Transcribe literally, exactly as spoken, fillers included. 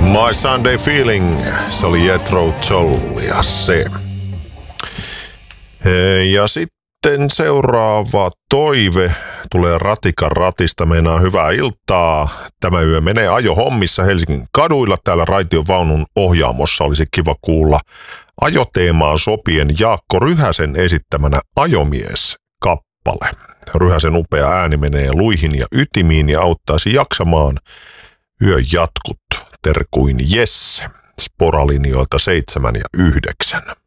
My Sunday Feeling, se oli Jethro Tull ja se. Ja sitten seuraava toive tulee Ratikan ratista. Meinaa hyvää iltaa. Tämä yö menee ajohommissa Helsingin kaduilla. Täällä raitiovaunun ohjaamossa olisi kiva kuulla ajoteemaan sopien Jaakko Ryhäsen esittämänä Ajomies-kappale. Ryhäsen upea ääni menee luihin ja ytimiin ja auttaisi jaksamaan yön jatkut. Terkuin Jesse. Sporalinjoilta seitsemän ja yhdeksän.